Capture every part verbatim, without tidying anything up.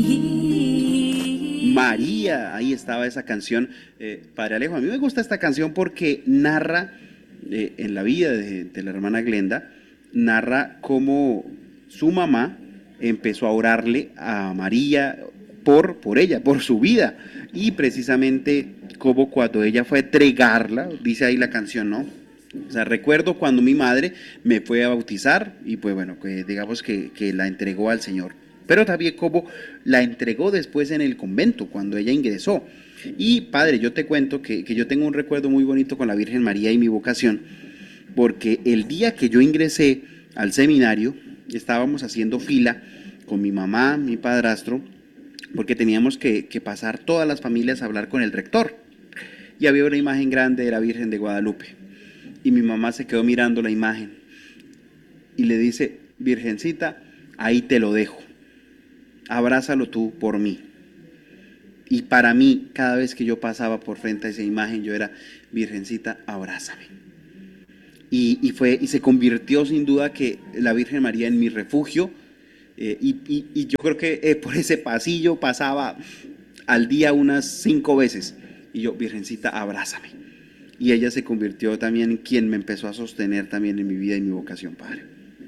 María, ahí estaba esa canción. Eh, Padre Alejo, a mí me gusta esta canción porque narra eh, en la vida de, de la hermana Glenda, narra cómo su mamá empezó a orarle a María por, por ella, por su vida. Y precisamente como cuando ella fue a entregarla, dice ahí la canción, ¿no? O sea, recuerdo cuando mi madre me fue a bautizar y pues bueno, que digamos que, que la entregó al Señor. Pero también como la entregó después en el convento, cuando ella ingresó. Y padre, yo te cuento que, que yo tengo un recuerdo muy bonito con la Virgen María y mi vocación, porque el día que yo ingresé al seminario, estábamos haciendo fila con mi mamá, mi padrastro, porque teníamos que, que pasar todas las familias a hablar con el rector. Y había una imagen grande de la Virgen de Guadalupe. Y mi mamá se quedó mirando la imagen y le dice, Virgencita, ahí te lo dejo, abrázalo tú por mí. Y para mí, cada vez que yo pasaba por frente a esa imagen, yo era, Virgencita, abrázame. Y, y fue, y se convirtió sin duda que la Virgen María en mi refugio. Eh, y, y, y yo creo que eh, por ese pasillo pasaba al día unas cinco veces. Y yo, Virgencita, abrázame. Y ella se convirtió también en quien me empezó a sostener también en mi vida y mi vocación, Padre.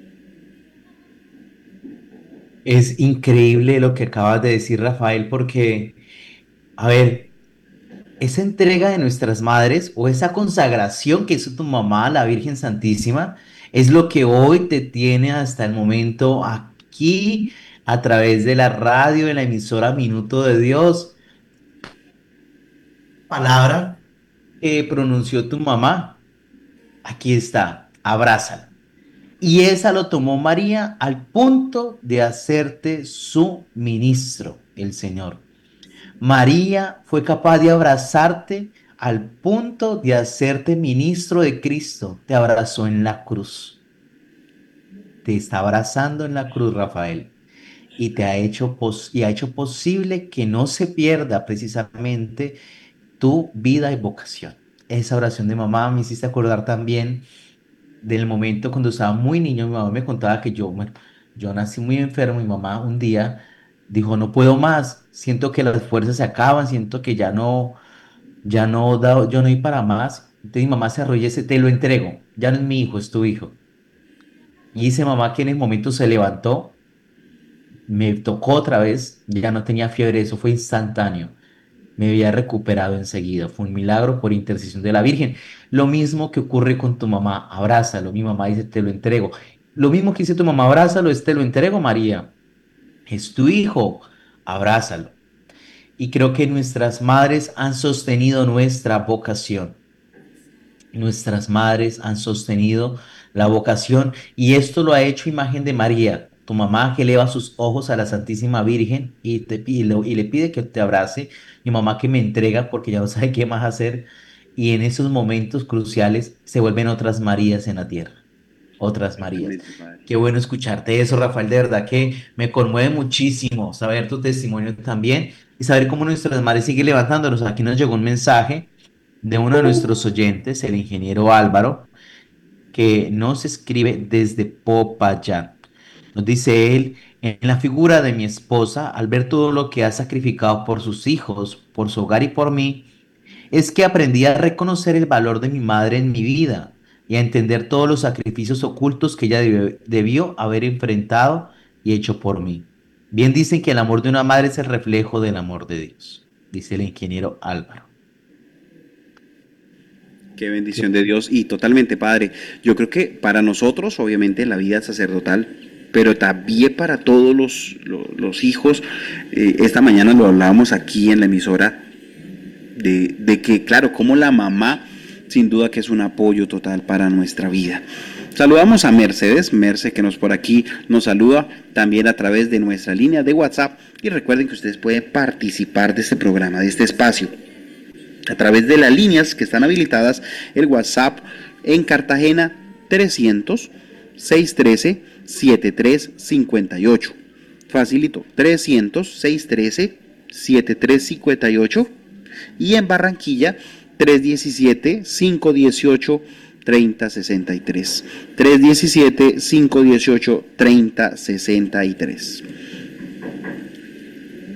Es increíble lo que acabas de decir, Rafael, porque, a ver, esa entrega de nuestras madres o esa consagración que hizo tu mamá a la Virgen Santísima es lo que hoy te tiene hasta el momento aquí a través de la radio, de la emisora Minuto de Dios. Palabra que pronunció tu mamá, aquí está, abrázala. Y esa lo tomó María al punto de hacerte su ministro, el Señor. María fue capaz de abrazarte al punto de hacerte ministro de Cristo. Te abrazó en la cruz. Te está abrazando en la cruz, Rafael. Y te ha hecho, pos- y ha hecho posible que no se pierda precisamente tu vida y vocación. Esa oración de mamá me hiciste acordar también del momento cuando estaba muy niño. Mi mamá me contaba que yo, bueno, yo nací muy enfermo. Mi mamá un día dijo, no puedo más, siento que las fuerzas se acaban, siento que ya no, ya no da, yo no hay para más. Entonces mi mamá se arrolló y dice, te lo entrego, ya no es mi hijo, es tu hijo. Y dice mamá que en el momento se levantó, me tocó otra vez, ya no tenía fiebre, eso fue instantáneo. Me había recuperado enseguida. Fue un milagro por intercesión de la Virgen. Lo mismo que ocurre con tu mamá, abrázalo. Mi mamá dice, te lo entrego. Lo mismo que dice tu mamá, abrázalo, es te lo entrego, María. Es tu hijo, abrázalo. Y creo que nuestras madres han sostenido nuestra vocación. Nuestras madres han sostenido la vocación y esto lo ha hecho imagen de María, tu mamá que eleva sus ojos a la Santísima Virgen y, te, pi- y, lo- y le pide que te abrace, mi mamá que me entrega porque ya no sabe qué más hacer y en esos momentos cruciales se vuelven otras Marías en la tierra, otras Marías. Totalmente, Padre. Qué bueno escucharte eso, Rafael, de verdad que me conmueve muchísimo saber tu testimonio también y saber cómo nuestras madres siguen levantándonos. Aquí nos llegó un mensaje de uno de nuestros oyentes, el ingeniero Álvaro, que nos escribe desde Popayán. Nos dice él, en la figura de mi esposa, al ver todo lo que ha sacrificado por sus hijos, por su hogar y por mí, es que aprendí a reconocer el valor de mi madre en mi vida y a entender todos los sacrificios ocultos que ella debió, debió haber enfrentado y hecho por mí. Bien dicen que el amor de una madre es el reflejo del amor de Dios, dice el ingeniero Álvaro. Qué bendición de Dios y totalmente, Padre. Yo creo que para nosotros, obviamente, la vida sacerdotal, pero también para todos los, los, los hijos, eh, esta mañana lo hablábamos aquí en la emisora, de, de que, claro, como la mamá, sin duda que es un apoyo total para nuestra vida. Saludamos a Mercedes, Merce que nos por aquí nos saluda también a través de nuestra línea de WhatsApp y recuerden que ustedes pueden participar de este programa, de este espacio a través de las líneas que están habilitadas, el WhatsApp en Cartagena trescientos, seiscientos trece, setenta y tres cincuenta y ocho. Facilito, trescientos, seiscientos trece, setenta y tres cincuenta y ocho. Y en Barranquilla trescientos diecisiete, quinientos dieciocho, treinta sesenta y tres. trescientos diecisiete, quinientos dieciocho, treinta sesenta y tres.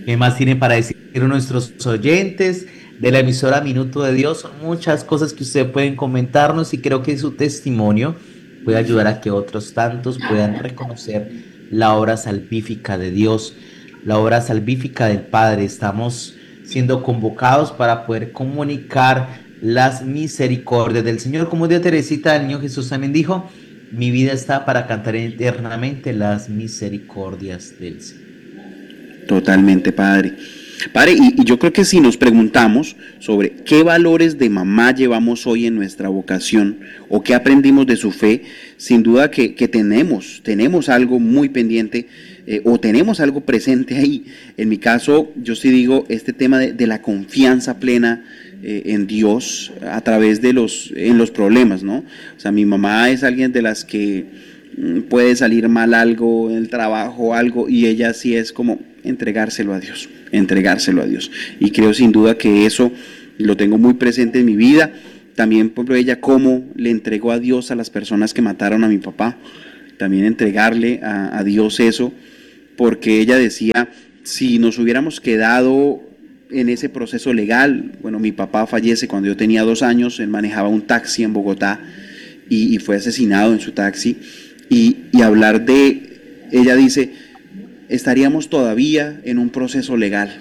¿Qué más tienen para decir nuestros oyentes de la emisora Minuto de Dios? Son muchas cosas que ustedes pueden comentarnos y creo que su testimonio puede ayudar a que otros tantos puedan reconocer la obra salvífica de Dios, la obra salvífica del Padre. Estamos siendo convocados para poder comunicar las misericordias del Señor. Como de Teresita del Niño Jesús también dijo, mi vida está para cantar eternamente las misericordias del Señor. Totalmente, Padre. Padre, y, y yo creo que si nos preguntamos sobre qué valores de mamá llevamos hoy en nuestra vocación o qué aprendimos de su fe, sin duda que, que tenemos, tenemos algo muy pendiente eh, o tenemos algo presente ahí. En mi caso, yo sí digo este tema de, de la confianza plena eh, en Dios a través de los, en los problemas, ¿no? O sea, mi mamá es alguien de las que puede salir mal algo en el trabajo, algo, y ella sí es como entregárselo a Dios, entregárselo a Dios. Y creo sin duda que eso lo tengo muy presente en mi vida. También, por ejemplo, ella cómo le entregó a Dios a las personas que mataron a mi papá. También entregarle a, a Dios eso, porque ella decía, si nos hubiéramos quedado en ese proceso legal, bueno, mi papá fallece cuando yo tenía dos años, él manejaba un taxi en Bogotá y, y fue asesinado en su taxi. Y, y hablar de, ella dice, estaríamos todavía en un proceso legal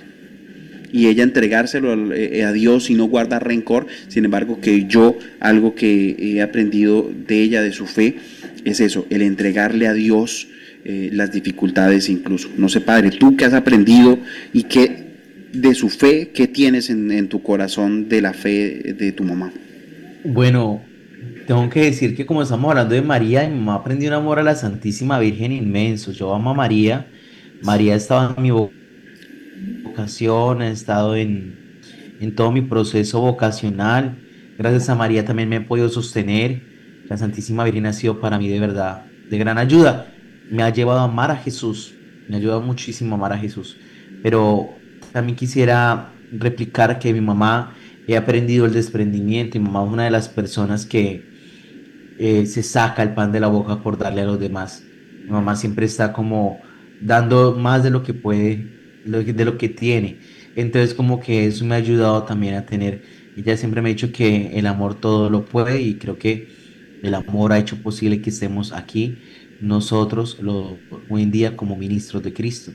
y ella entregárselo a, a Dios y no guardar rencor. Sin embargo, que yo, algo que he aprendido de ella, de su fe, es eso, el entregarle a Dios eh, las dificultades incluso. No sé, Padre, tú qué has aprendido y qué de su fe, qué tienes en, en tu corazón de la fe de tu mamá. Bueno, tengo que decir que como estamos hablando de María, mi mamá aprendió un amor a la Santísima Virgen inmenso. Yo amo a María. María estaba en mi vocación, ha estado en, en todo mi proceso vocacional. Gracias a María también me he podido sostener. La Santísima Virgen ha sido para mí de verdad de gran ayuda. Me ha llevado a amar a Jesús. Me ha ayudado muchísimo a amar a Jesús. Pero también quisiera replicar que mi mamá he aprendido el desprendimiento. Mi mamá es una de las personas que eh, se saca el pan de la boca por darle a los demás. Mi mamá siempre está como dando más de lo que puede, lo que- de lo que tiene. Entonces como que eso me ha ayudado también a tener, ella siempre me ha dicho que el amor todo lo puede y creo que el amor ha hecho posible que estemos aquí nosotros lo, hoy en día como ministros de Cristo.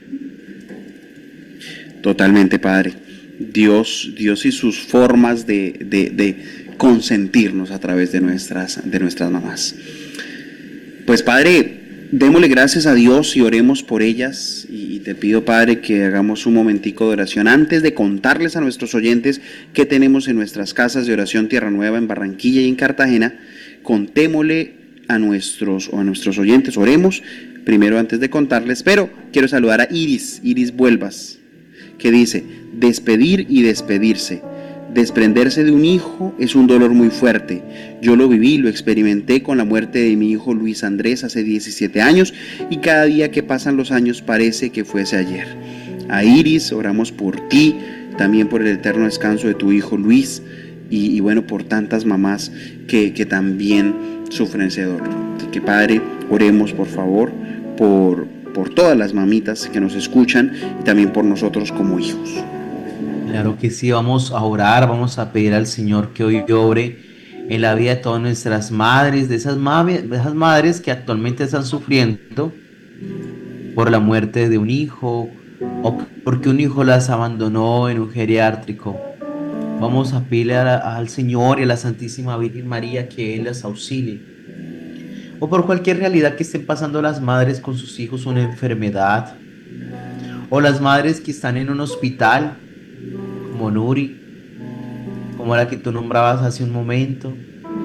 Totalmente, Padre. Dios, Dios y sus formas de, de, de consentirnos a través de nuestras, de nuestras mamás. Pues, Padre, démosle gracias a Dios y oremos por ellas. Y te pido, Padre, que hagamos un momentico de oración antes de contarles a nuestros oyentes qué tenemos en nuestras casas de oración Tierra Nueva en Barranquilla y en Cartagena. Contémosle a nuestros o a nuestros oyentes, oremos primero antes de contarles, pero quiero saludar a Iris, Iris Vuelvas, que dice, despedir y despedirse. Desprenderse de un hijo es un dolor muy fuerte. Yo lo viví, lo experimenté con la muerte de mi hijo Luis Andrés hace diecisiete años y cada día que pasan los años parece que fuese ayer. A Iris, oramos por ti, también por el eterno descanso de tu hijo Luis y, y bueno, por tantas mamás que, que también sufren ese dolor. Así que, Padre, oremos por favor por, por todas las mamitas que nos escuchan y también por nosotros como hijos. Claro que sí, vamos a orar, vamos a pedir al Señor que hoy obre en la vida de todas nuestras madres, de esas, mami- de esas madres que actualmente están sufriendo por la muerte de un hijo o porque un hijo las abandonó en un geriátrico. Vamos a pedirle a la- al Señor y a la Santísima Virgen María que Él las auxilie. O por cualquier realidad que estén pasando las madres con sus hijos, una enfermedad, o las madres que están en un hospital, como Nuri, como la que tú nombrabas hace un momento.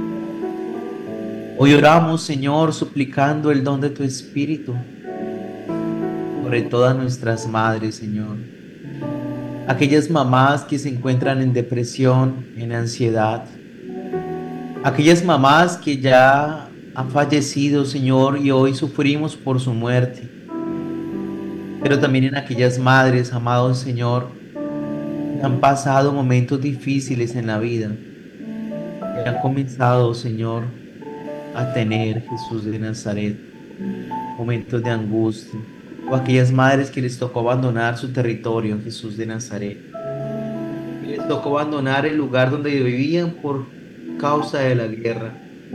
Hoy oramos, Señor, suplicando el don de tu Espíritu sobre todas nuestras madres, Señor. Aquellas mamás que se encuentran en depresión, en ansiedad. Aquellas mamás que ya han fallecido, Señor, y hoy sufrimos por su muerte. Pero también en aquellas madres, amado Señor, que han pasado momentos difíciles en la vida, que han comenzado, Señor, a tener, Jesús de Nazaret, momentos de angustia. o aquellas madres que les tocó abandonar su territorio, Jesús de Nazaret, que les tocó abandonar el lugar donde vivían por causa de la guerra,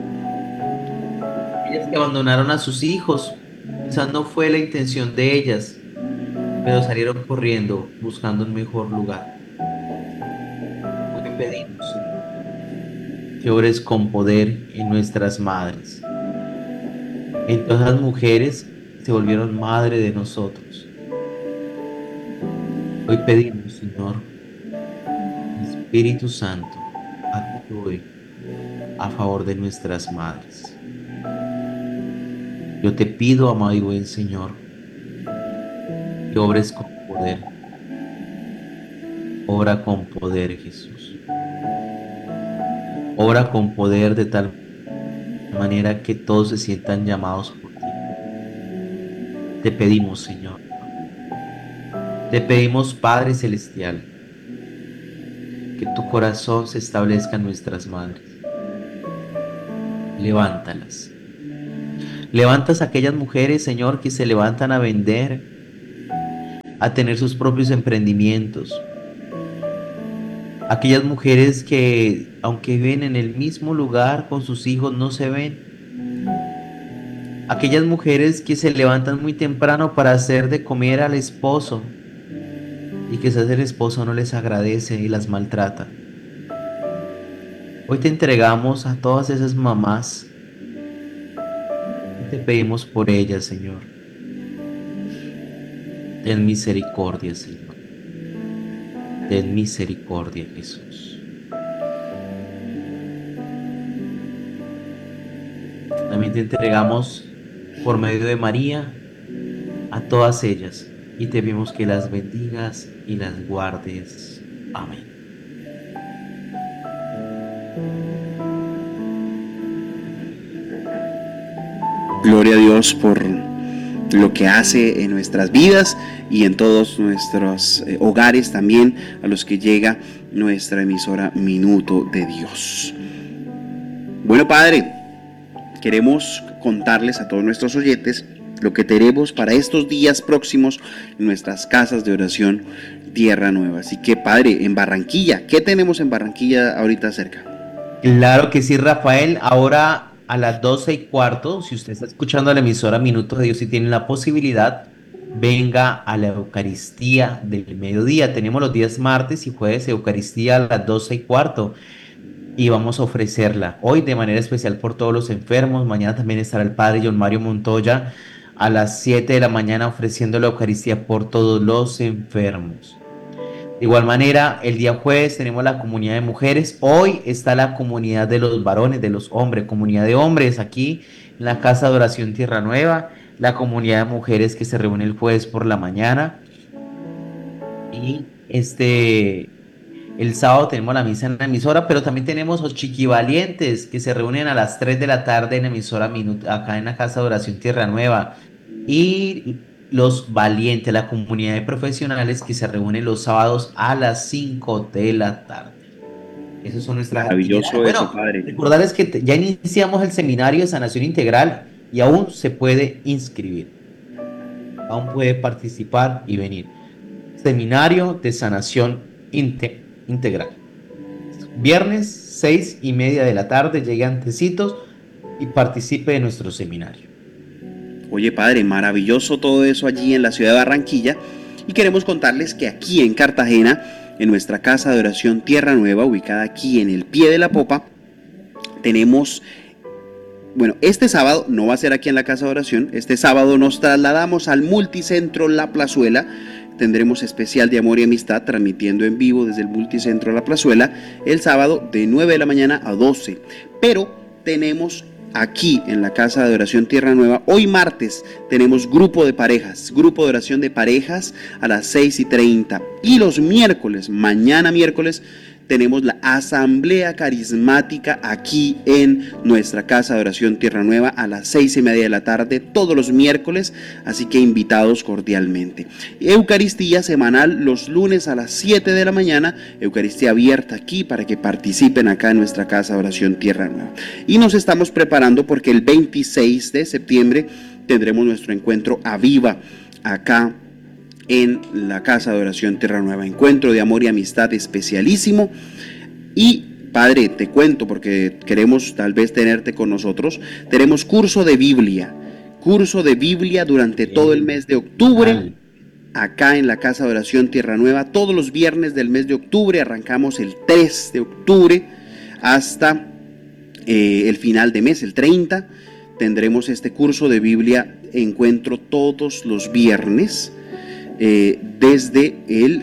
ellas que abandonaron a sus hijos, quizás no fue la intención de ellas, pero salieron corriendo buscando un mejor lugar. Hoy te pedimos, Señor, que obres con poder en nuestras madres, en todas las mujeres que se volvieron madre de nosotros. Hoy pedimos, Señor, Espíritu Santo, actúe a favor de nuestras madres. Yo te pido, amado y buen Señor, que obres con poder. Obra con poder, Jesús. Obra con poder de tal manera que todos se sientan llamados por ti. Te pedimos, Señor. Te pedimos, Padre Celestial, que tu corazón se establezca en nuestras madres. Levántalas. Levantas a aquellas mujeres, Señor, que se levantan a vender, a tener sus propios emprendimientos. Aquellas mujeres que, aunque viven en el mismo lugar con sus hijos, no se ven. Aquellas mujeres que se levantan muy temprano para hacer de comer al esposo y que quizás el esposo no les agradece y las maltrata. Hoy te entregamos a todas esas mamás. Te pedimos por ellas, Señor. Ten misericordia, Señor. Ten misericordia, Jesús. También te entregamos por medio de María a todas ellas y te pedimos que las bendigas y las guardes. Amén. Gloria a Dios por lo que hace en nuestras vidas y en todos nuestros eh, hogares también, a los que llega nuestra emisora Minuto de Dios. Bueno, Padre, queremos contarles a todos nuestros oyentes lo que tenemos para estos días próximos en nuestras casas de oración Tierra Nueva. Así que, Padre, en Barranquilla, ¿qué tenemos en Barranquilla ahorita cerca? Claro que sí, Rafael. Ahora a las doce y cuarto, si usted está escuchando la emisora Minutos de Dios y tiene la posibilidad, venga a la Eucaristía del mediodía. Tenemos los días martes y jueves Eucaristía a las doce y cuarto y vamos a ofrecerla hoy de manera especial por todos los enfermos. Mañana también estará el Padre John Mario Montoya a las siete de la mañana ofreciendo la Eucaristía por todos los enfermos. De igual manera, el día jueves tenemos la comunidad de mujeres. Hoy está la comunidad de los varones, de los hombres, comunidad de hombres aquí en la Casa de Oración Tierra Nueva. La comunidad de mujeres que se reúne el jueves por la mañana. Y este, el sábado tenemos la misa en la emisora, pero también tenemos los chiquivalientes que se reúnen a las tres de la tarde en la emisora Minuto, acá en la Casa de Oración Tierra Nueva. Y los valientes, la comunidad de profesionales que se reúnen los sábados a las cinco de la tarde. Esas son nuestras actividades. Maravilloso eso, Bueno, Padre. recordarles que te- ya iniciamos el seminario de sanación integral y aún se puede inscribir. Aún puede participar y venir. Seminario de sanación inte- integral. Viernes, seis y media de la tarde, llegue antecitos y participe de nuestro seminario. Oye, Padre, maravilloso todo eso allí en la ciudad de Barranquilla. Y queremos contarles que aquí en Cartagena, en nuestra casa de oración Tierra Nueva, ubicada aquí en el pie de la popa, tenemos, bueno, este sábado, no va a ser aquí en la casa de oración, este sábado nos trasladamos al multicentro La Plazuela. Tendremos especial de amor y amistad transmitiendo en vivo desde el multicentro La Plazuela el sábado de nueve de la mañana a doce. Pero tenemos aquí en la Casa de Oración Tierra Nueva, hoy martes, tenemos grupo de parejas, grupo de oración de parejas a las seis y treinta. Y los miércoles, mañana miércoles, tenemos la asamblea carismática aquí en nuestra Casa de Oración Tierra Nueva a las seis y media de la tarde, todos los miércoles, así que invitados cordialmente. Eucaristía semanal los lunes a las siete de la mañana, Eucaristía abierta aquí para que participen acá en nuestra Casa de Oración Tierra Nueva. Y nos estamos preparando porque el veintiséis de septiembre tendremos nuestro encuentro Aviva acá en la Casa de Oración Tierra Nueva. Encuentro de amor y amistad especialísimo. Y Padre, te cuento porque queremos tal vez tenerte con nosotros. Tenemos curso de Biblia, curso de Biblia durante todo el mes de octubre, acá en la Casa de Oración Tierra Nueva. Todos los viernes del mes de octubre, arrancamos el tres de octubre hasta eh, el final de mes, el treinta. Tendremos este curso de Biblia, encuentro todos los viernes, eh, desde el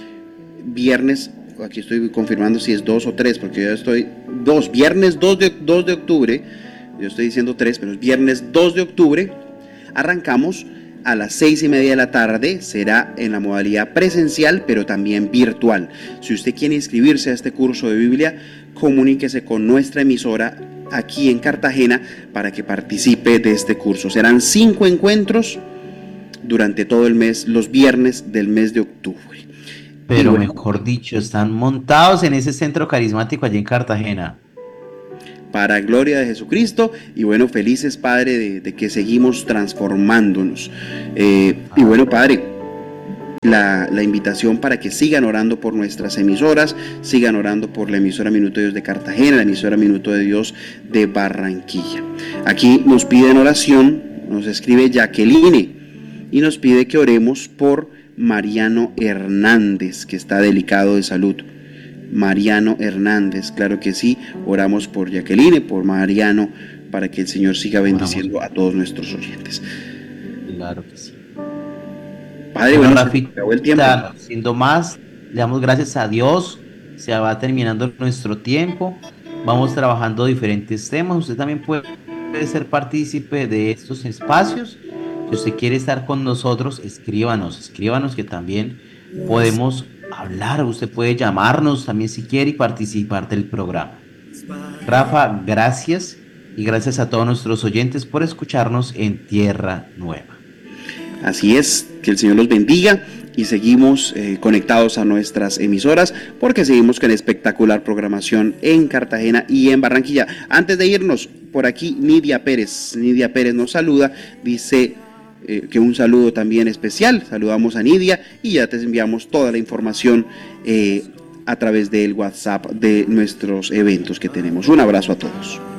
viernes. Aquí estoy confirmando si es dos o tres, porque yo estoy dos, viernes dos de, dos de octubre, yo estoy diciendo tres, pero es viernes dos de octubre, arrancamos a las seis y media de la tarde, será en la modalidad presencial, pero también virtual. Si usted quiere inscribirse a este curso de Biblia, comuníquese con nuestra emisora aquí en Cartagena para que participe de este curso. Serán cinco encuentros durante todo el mes, los viernes del mes de octubre. Pero bueno, mejor dicho, están montados en ese centro carismático allí en Cartagena. Para gloria de Jesucristo. Y bueno, felices, Padre, de, de que seguimos transformándonos. Eh, y bueno, Padre, la, la invitación para que sigan orando por nuestras emisoras, sigan orando por la emisora Minuto de Dios de Cartagena, la emisora Minuto de Dios de Barranquilla. Aquí nos piden oración, nos escribe Jacqueline y nos pide que oremos por Mariano Hernández, que está delicado de salud. Mariano Hernández, claro que sí, oramos por Jacqueline, por Mariano, para que el Señor siga bendiciendo a todos nuestros oyentes. Claro que sí. Padre, bueno, bueno, Rafita, se acabó el tiempo. Siendo más, le damos gracias a Dios, se va terminando nuestro tiempo, vamos trabajando diferentes temas, usted también puede, puede ser partícipe de estos espacios. Si usted quiere estar con nosotros, escríbanos, escríbanos que también podemos hablar. Usted puede llamarnos también si quiere y participar del programa. Rafa, gracias y gracias a todos nuestros oyentes por escucharnos en Tierra Nueva. Así es, que el Señor los bendiga y seguimos eh, conectados a nuestras emisoras porque seguimos con espectacular programación en Cartagena y en Barranquilla. Antes de irnos, por aquí Nidia Pérez, Nidia Pérez nos saluda, dice eh, que un saludo también especial, saludamos a Nidia y ya te enviamos toda la información eh, a través del WhatsApp de nuestros eventos que tenemos. Un abrazo a todos.